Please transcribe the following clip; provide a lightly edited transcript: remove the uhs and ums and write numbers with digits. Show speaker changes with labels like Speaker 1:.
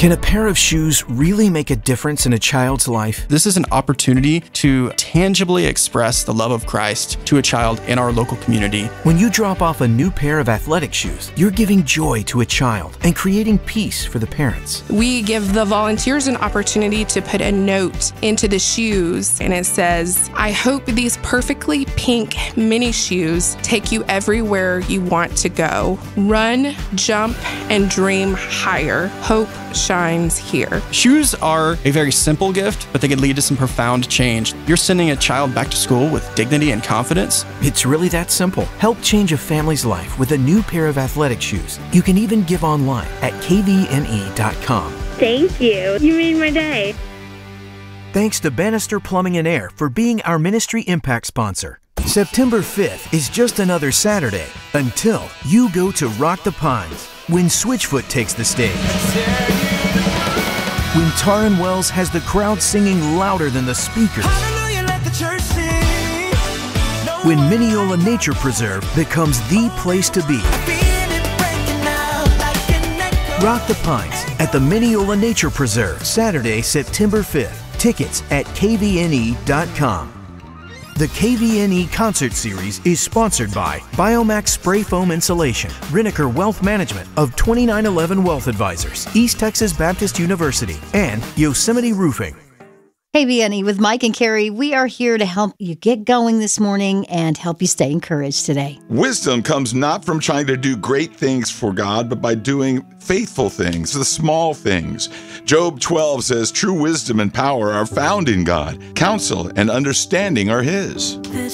Speaker 1: Can a pair of shoes really make a difference in a child's life?
Speaker 2: This is an opportunity to tangibly express the love of Christ to a child in our local community.
Speaker 1: When you drop off a new pair of athletic shoes, you're giving joy to a child and creating peace for the parents.
Speaker 3: We give the volunteers an opportunity to put a note into the shoes, and it says, "I hope these perfectly pink mini shoes take you everywhere you want to go. Run, jump, and dream higher. Hope shines here."
Speaker 2: Shoes are a very simple gift, but they can lead to some profound change. You're sending a child back to school with dignity and confidence.
Speaker 1: It's really that simple. Help change a family's life with a new pair of athletic shoes. You can even give online at kvne.com.
Speaker 4: Thank you. You made my day.
Speaker 1: Thanks to Bannister Plumbing and Air for being our Ministry Impact sponsor. September 5th is just another Saturday until you go to Rock the Pines when Switchfoot takes the stage. When Taryn Wells has the crowd singing louder than the speakers. When Mineola Nature Preserve becomes the place to be. Rock the Pines at the Mineola Nature Preserve, Saturday, September 5th. Tickets at kvne.com. The KVNE Concert Series is sponsored by Biomax Spray Foam Insulation, Riniker Wealth Management of 2911 Wealth Advisors, East Texas Baptist University, and Yosemite Roofing.
Speaker 5: KVNE with Mike and Carrie, we are here to help you get going this morning and help you stay encouraged today.
Speaker 6: Wisdom comes not from trying to do great things for God, but by doing faithful things, the small things. Job 12 says, "True wisdom and power are found in God. Counsel and understanding are His."